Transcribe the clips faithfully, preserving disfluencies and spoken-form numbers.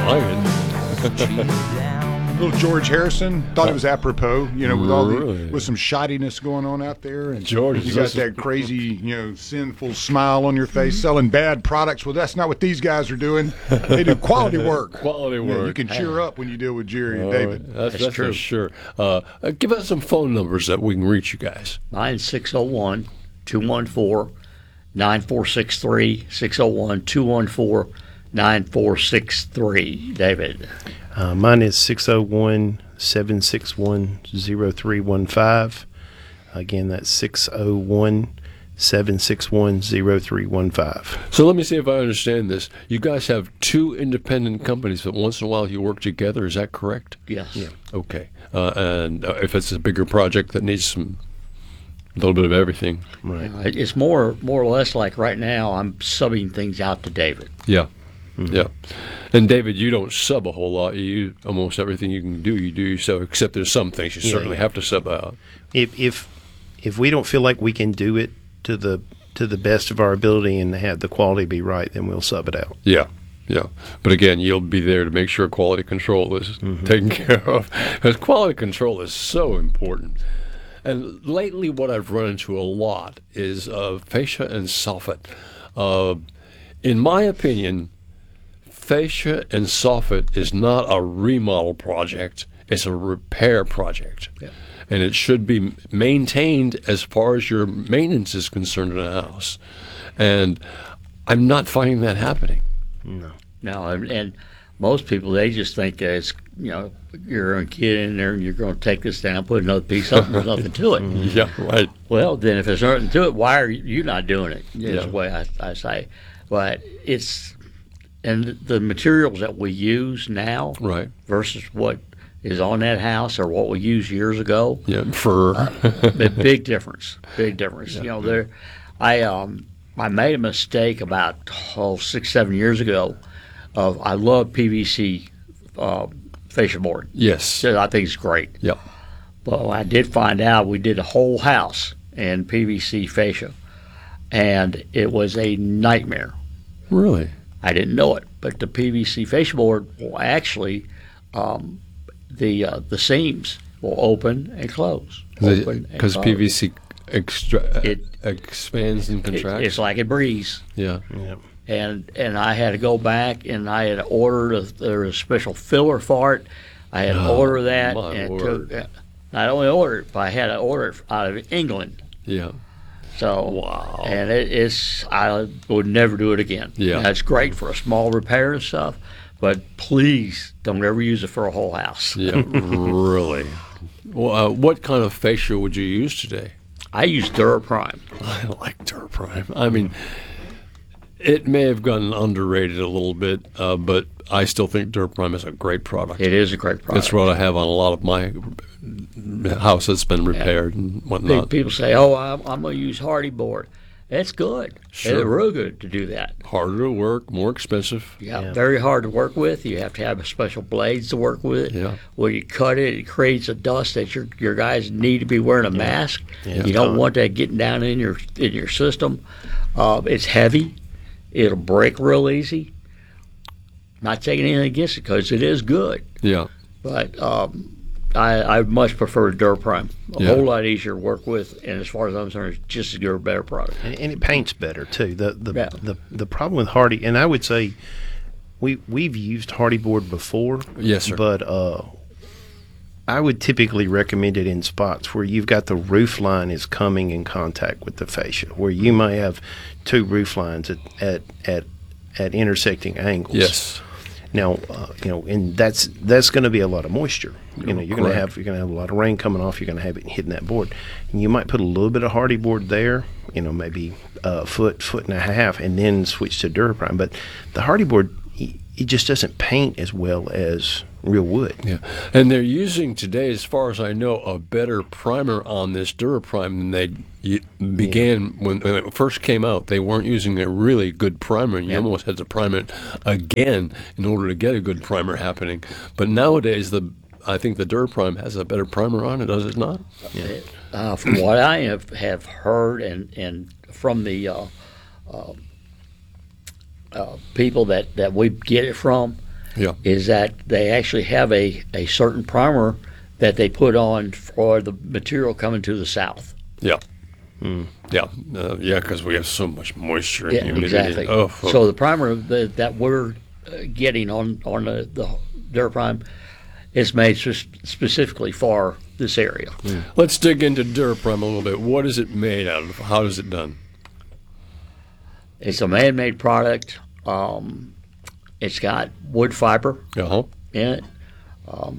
like it. Little George Harrison, thought it was apropos, you know, with all the Really? with some shoddiness going on out there, and George, you got listen- that crazy, you know, sinful smile on your face, selling bad products. Well, that's not what these guys are doing. They do quality work. Quality You know, work. you can cheer up when you deal with Jerry and Oh, David. That's, That's that's true. for sure. Uh, uh, give us some phone numbers that we can reach you guys. Mine's six oh one, two one four, nine four six three, six oh one, two one four, nine four six three. David. Uh, mine is six oh one, seven six one, oh three one five. Again, that's six oh one, seven six one, oh three one five. So let me see if I understand this. You guys have two independent companies, but once in a while you work together. Is that correct? Yes. Yeah. Okay. Uh, and uh, if it's a bigger project that needs some, a little bit of everything. Right. It's more more or less like right now I'm subbing things out to David. Yeah. Yeah. And David, you don't sub a whole lot. You almost everything you can do, you do yourself, except there's some things you Yeah, certainly yeah. have to sub out. If if if we don't feel like we can do it to the to the best of our ability and have the quality be right, then we'll sub it out. Yeah. Yeah. But again, you'll be there to make sure quality control is taken care of. Because quality control is so important. And lately what I've run into a lot is uh, fascia and soffit. Uh, in my opinion, fascia and soffit is not a remodel project. It's a repair project. Yeah. And it should be maintained as far as your maintenance is concerned in a house. And I'm not finding that happening. No. No, and, and most people, they just think that it's, you know, you're a kid in there and you're going to take this down, put another piece up, and there's nothing to it. Yeah, right. Well, then if there's nothing to it, why are you not doing it? Is Yeah. the way I, I say. But it's, and the materials that we use now Right. versus what is on that house or what we used years ago, Yeah, fur. a big difference. Big difference. You know, there, I um, I made a mistake about oh, six, seven years ago. Of I love P V C uh, fascia board. Yes. So I think it's great. Yep. Well, I did find out we did a whole house in P V C fascia, and it was a nightmare. Really? I didn't know it, but the P V C fascia board will actually, um, the uh, the seams will open and close. Open and Because close. P V C extra, It- expands and It- contracts? it's like a breeze. yeah. Yeah. and and I had to go back and I had ordered a, there was a special filler for it. I had to Oh, order that, my and it word. took, not only order it, but I had to order it out of England. Yeah. So Wow. and it, it's I would never do it again. Yeah. That's great for a small repair and stuff, but please don't ever use it for a whole house. Yeah, really. Well, uh, what kind of fascia would you use today? I use Duraprime. I like Durprime. I mean, it may have gotten underrated a little bit, uh, but I still think Durprime is a great product. It is a great product. It's what I have on a lot of my house that's been repaired and Big whatnot. people say, "Oh, I'm, I'm going to use Hardy board." That's good. Sure. It's real good to do that. Harder to work, more expensive. Yeah, Yeah. very hard to work with. You have to have special blades to work with it. Yeah. When you cut it, it creates a dust that your your guys need to be wearing a mask. Yeah. You don't want that getting down in your in your system. Uh, it's heavy. It'll break real easy. Not taking anything against it because it is good, Yeah. but um, I I much prefer Durprime. A Yeah. whole lot easier to work with, and as far as I'm concerned, it's just as good or better product. And, and it paints better too. The the, Yeah. the the problem with Hardy, and I would say we we've used Hardy board before. Yes, sir. But uh, I would typically recommend it in spots where you've got the roof line is coming in contact with the fascia, where you may have two roof lines at at at, at intersecting angles. Yes. Now, uh, you know, and that's that's going to be a lot of moisture. You know, you're going to Correct. have you're going to have a lot of rain coming off. You're going to have it hitting that board, and you might put a little bit of Hardy board there. You know, maybe a foot, foot and a half, and then switch to Duraprime. But the Hardy board, it it just doesn't paint as well as real wood. Yeah, and they're using today, as far as I know, a better primer on this Duraprime than they y- began when, when it first came out. They weren't using a really good primer, and you almost had to prime it again in order to get a good primer happening. But nowadays, the I think the Duraprime has a better primer on it, does it not? Uh, from what I have, have heard and, and from the uh, uh, uh, people that, that we get it from, Yeah. is that they actually have a, a certain primer that they put on for the material coming to the south. Yeah. Mm. Yeah. Uh, yeah, because we have so much moisture and Yeah, humidity. exactly. Oh, oh. So the primer that, that we're uh, getting on, on the, the Duraprime is made s- specifically for this area. Mm. Let's dig into Duraprime a little bit. What is it made out of? How is it done? It's a man-made product. Um, it's got wood fiber Uh-huh. in it. Um,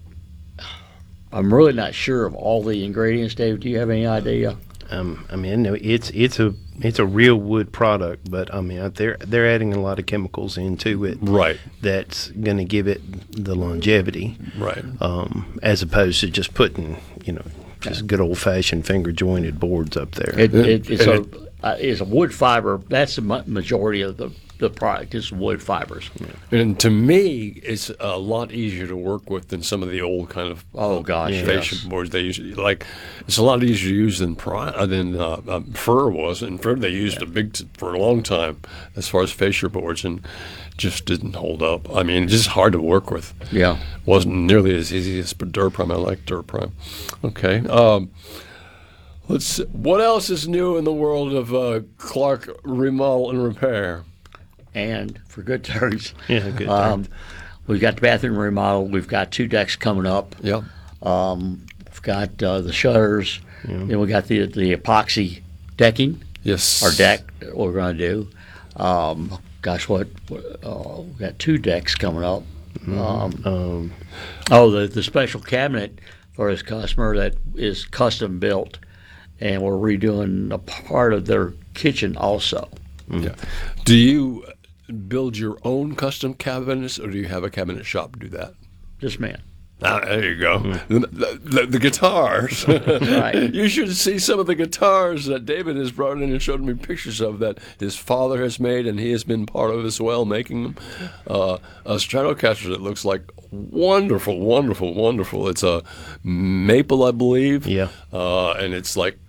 I'm really not sure of all the ingredients, Dave. Do you have any idea? Um, I mean, no, it's it's a it's a real wood product, but I mean, they're they're adding a lot of chemicals into it, Right. that's going to give it the longevity, Right. um, as opposed to just putting, you know, just good old fashioned finger jointed boards up there. It, it, it's, And a, uh, it's a wood fiber. That's the ma- majority of the, the product is wood fibers. And to me, it's a lot easier to work with than some of the old kind of Oh, gosh, uh, yes. fashion boards they use. Like, it's a lot easier to use than pri- uh, than uh, um, fir was. And fir they used a big t- for a long time as far as fascia boards, and just didn't hold up. I mean, it's just hard to work with. Yeah. Wasn't nearly as easy as Duraprime. I like Duraprime. Okay. Um, let's. What else is new in the world of uh, Clark Remodel and Repair? And for good turns, Yeah, good um, we've got the bathroom remodel. We've got two decks coming up. Yeah. Um, we've got uh, the shutters. Then we got the the epoxy decking Yes. or deck that we're going to do. Um, gosh, what? Uh, we got two decks coming up. Um, Um, oh, the the special cabinet for his customer that is custom built, and we're redoing a part of their kitchen also. Yeah. Do you build your own custom cabinets, or do you have a cabinet shop do that? This man. Ah, there you go. The, the, the, the guitars. Right. You should see some of the guitars that David has brought in and showed me pictures of that his father has made, and he has been part of as well making them. Uh, a Stratocaster that looks like wonderful, wonderful, wonderful. It's a maple, I believe. Yeah. Uh, and it's like,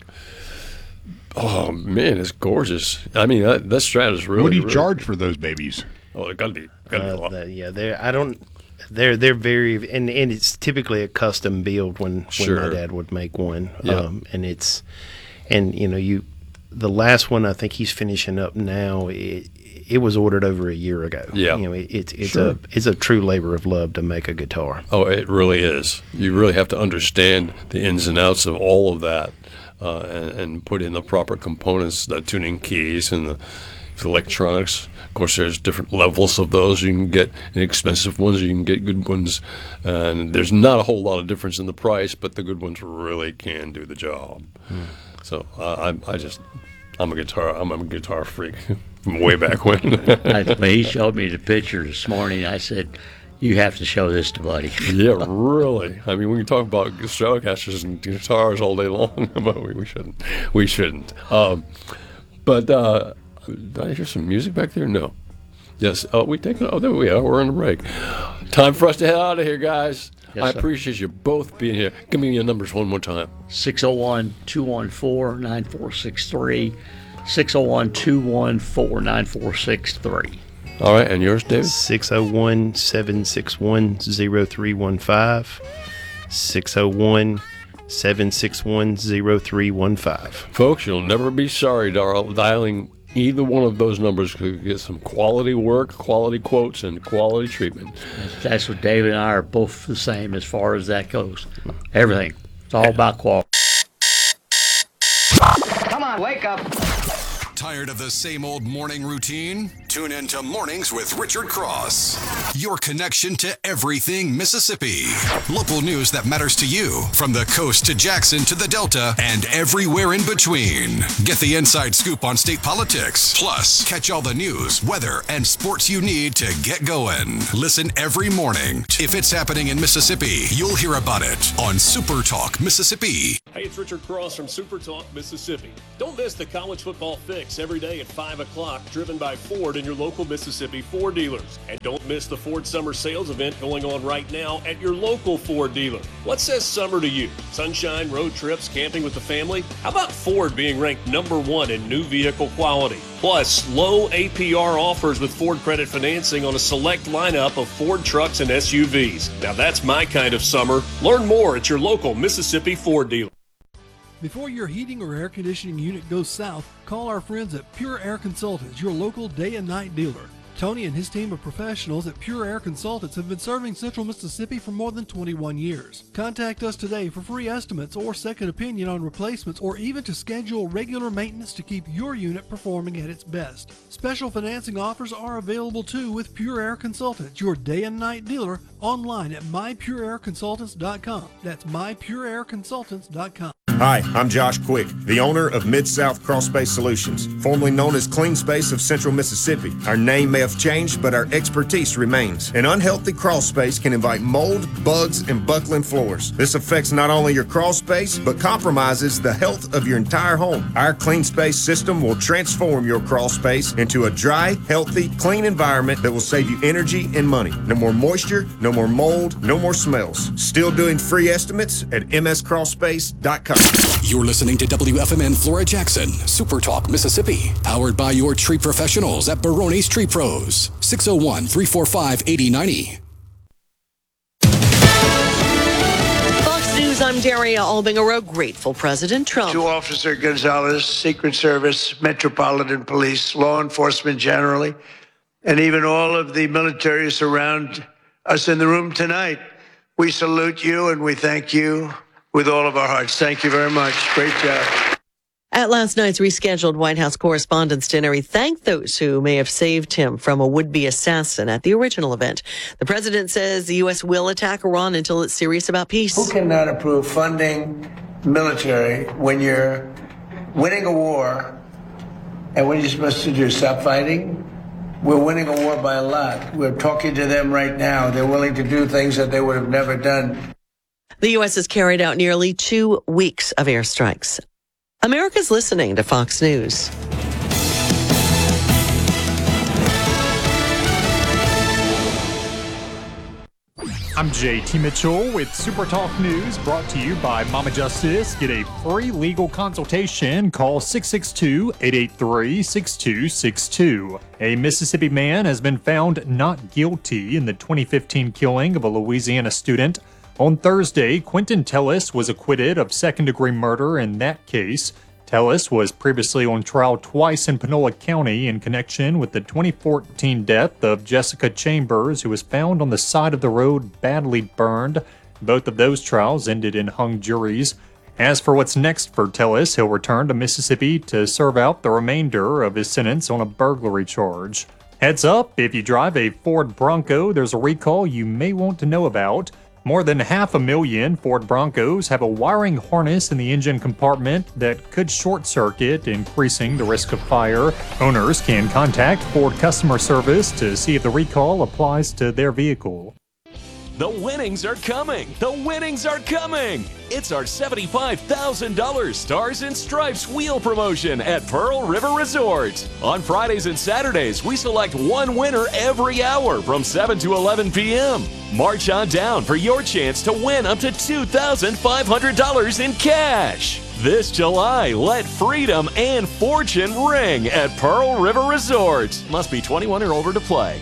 oh man, it's gorgeous. I mean, that, that Strat is really. What do you really, charge for those babies? Oh, it gotta be. Gotta be a uh, lot. the- yeah, they're I don't. They're they're very and, and it's typically a custom build when, when Sure. my dad would make one. Yeah. Um, and it's and you know you the last one I think he's finishing up now. It, it was ordered over a year ago. Yeah. You know, it, it's it's Sure. a it's a true labor of love to make a guitar. Oh, it really is. You really have to understand the ins and outs of all of that, uh, and, and put in the proper components, the tuning keys and the, the electronics. Of course, there's different levels of those. You can get inexpensive ones, you can get good ones, and there's not a whole lot of difference in the price, but the good ones really can do the job. So uh, I, I just, I'm a guitar, I'm a guitar freak from way back when. I, when he showed me the picture this morning, I said, "You have to show this to Buddy." Yeah, really. I mean, we can talk about Stratocasters and guitars all day long, but we, we shouldn't. We shouldn't. Um, but uh, did I hear some music back there? No. Yes. Oh, we take. Oh, there we are. We're on a break. Time for us to head out of here, guys. Yes, I sir. appreciate you both being here. Give me your numbers one more time. six oh one, two one four, nine four six three. six oh one, two one four, nine four six three. All right, and yours, David? six oh one, seven six one, oh three one five. six oh one, seven six one, oh three one five. Folks, you'll never be sorry dial- dialing either one of those numbers to get some quality work, quality quotes, and quality treatment. That's what David and I are both the same as far as that goes. Everything. It's all about quality. Come on, wake up. Tired of the same old morning routine? Tune in to Mornings with Richard Cross. Your connection to everything Mississippi. Local news that matters to you, from the coast to Jackson to the Delta and everywhere in between. Get the inside scoop on state politics. Plus, catch all the news, weather, and sports you need to get going. Listen every morning. If it's happening in Mississippi, you'll hear about it on Super Talk Mississippi. Hey, it's Richard Cross from Super Talk Mississippi. Don't miss the College Football Fix race every day at five o'clock, driven by Ford and your local Mississippi Ford dealers. And don't miss the Ford Summer Sales event going on right now at your local Ford dealer. What says summer to you? Sunshine, road trips, camping with the family? How about Ford being ranked number one in new vehicle quality? Plus, low A P R offers with Ford Credit Financing on a select lineup of Ford trucks and S U Vs. Now that's my kind of summer. Learn more at your local Mississippi Ford dealer. Before your heating or air conditioning unit goes south, call our friends at Pure Air Consultants, your local day and night dealer. Tony and his team of professionals at Pure Air Consultants have been serving Central Mississippi for more than twenty-one years. Contact us today for free estimates or second opinion on replacements, or even to schedule regular maintenance to keep your unit performing at its best. Special financing offers are available too with Pure Air Consultants, your day and night dealer, online at my pure air consultants dot com. That's my pure air consultants dot com. Hi, I'm Josh Quick, the owner of Mid-South Crawl Space Solutions, formerly known as Clean Space of Central Mississippi. Our name may have changed, but our expertise remains. An unhealthy crawl space can invite mold, bugs, and buckling floors. This affects not only your crawl space, but compromises the health of your entire home. Our Clean Space system will transform your crawl space into a dry, healthy, clean environment that will save you energy and money. No more moisture, no more mold, no more smells. Still doing free estimates at m s crawl space dot com. You're listening to W F M N Flora Jackson, Super Talk, Mississippi, powered by your tree professionals at Barone's Tree Pros, six oh one, three four five, eight oh nine oh. Fox News, I'm Daria Albingaro. Grateful President Trump. To Officer Gonzalez, Secret Service, Metropolitan Police, law enforcement generally, and even all of the militaries around us in the room tonight, we salute you and we thank you with all of our hearts. Thank you very much. Great job. At last night's rescheduled White House Correspondents' Dinner, he thanked those who may have saved him from a would-be assassin at the original event. The president says the U S will attack Iran until it's serious about peace. Who cannot approve funding military when you're winning a war? And what are you supposed to do, stop fighting? We're winning a war by a lot. We're talking to them right now. They're willing to do things that they would have never done. The U S has carried out nearly two weeks of airstrikes. America's listening to Fox News. I'm J T Mitchell with Super Talk News, brought to you by Mama Justice. Get a free legal consultation. Call six six two, eight eight three, six two six two. A Mississippi man has been found not guilty in the twenty fifteen killing of a Louisiana student. On Thursday, Quentin Tellis was acquitted of second-degree murder in that case. Tellis was previously on trial twice in Panola County in connection with the twenty fourteen death of Jessica Chambers, who was found on the side of the road badly burned. Both of those trials ended in hung juries. As for what's next for Tellis, he'll return to Mississippi to serve out the remainder of his sentence on a burglary charge. Heads up, if you drive a Ford Bronco, there's a recall you may want to know about. More than half a million Ford Broncos have a wiring harness in the engine compartment that could short circuit, increasing the risk of fire. Owners can contact Ford customer service to see if the recall applies to their vehicle. The winnings are coming! The winnings are coming! It's our seventy-five thousand dollars Stars and Stripes wheel promotion at Pearl River Resort. On Fridays and Saturdays, we select one winner every hour from seven to eleven p.m. March on down for your chance to win up to two thousand five hundred dollars in cash. This July, let freedom and fortune ring at Pearl River Resort. Must be twenty-one or older to play.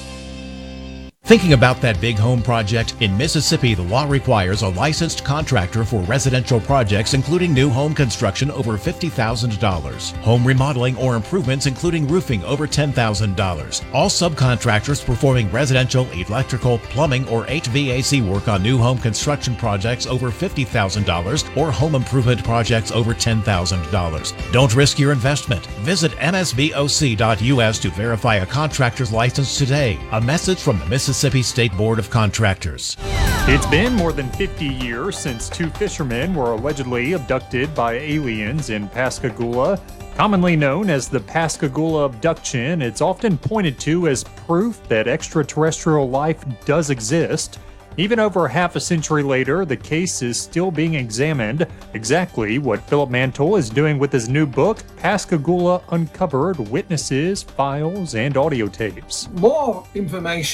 Thinking about that big home project? In Mississippi, the law requires a licensed contractor for residential projects, including new home construction over fifty thousand dollars, home remodeling or improvements, including roofing, over ten thousand dollars. All subcontractors performing residential, electrical, plumbing, or H V A C work on new home construction projects over fifty thousand dollars or home improvement projects over ten thousand dollars. Don't risk your investment. Visit m s b o c dot u s to verify a contractor's license today. A message from the Mississippi Mississippi State Board of Contractors. It's been more than fifty years since two fishermen were allegedly abducted by aliens in Pascagoula. Commonly known as the Pascagoula abduction, it's often pointed to as proof that extraterrestrial life does exist. Even over half a century later, the case is still being examined. Exactly what Philip Mantle is doing with his new book, Pascagoula Uncovered: Witnesses, Files, and Audio Tapes. More information